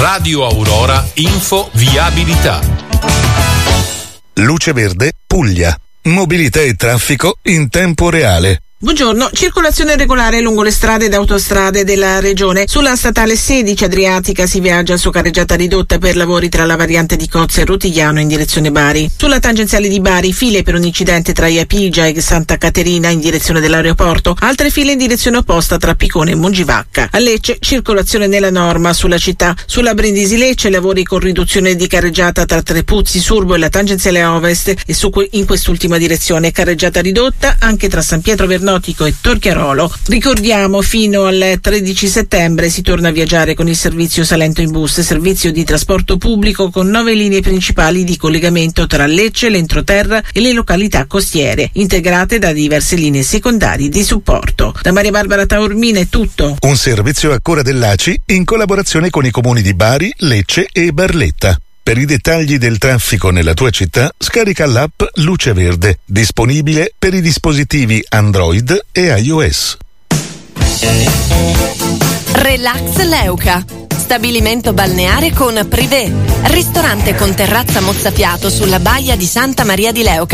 Radio Aurora Info Viabilità. Luce Verde Puglia. Mobilità e traffico in tempo reale. Buongiorno, circolazione regolare lungo le strade ed autostrade della regione. Sulla statale 16 Adriatica si viaggia su carreggiata ridotta per lavori tra la variante di Cozza e Rotigliano in direzione Bari. Sulla tangenziale di Bari file per un incidente tra Iapigia e Santa Caterina in direzione dell'aeroporto, altre file in direzione opposta tra Picone e Mongivacca. A Lecce circolazione nella norma sulla città. Sulla Brindisi Lecce lavori con riduzione di carreggiata tra Trepuzzi, Surbo e la tangenziale ovest e in quest'ultima direzione carreggiata ridotta anche tra San Pietro Vernotico e Torchiarolo. Ricordiamo, fino al 13 settembre si torna a viaggiare con il servizio Salento in Bus, servizio di trasporto pubblico con 9 linee principali di collegamento tra Lecce, l'entroterra e le località costiere, integrate da diverse linee secondarie di supporto. Da Maria Barbara Taormina è tutto. Un servizio a cura dell'ACI in collaborazione con i comuni di Bari, Lecce e Barletta. Per i dettagli del traffico nella tua città, scarica l'app Luce Verde, disponibile per i dispositivi Android e iOS. Relax Leuca. Stabilimento balneare con privé. Ristorante con terrazza mozzafiato sulla baia di Santa Maria di Leuca.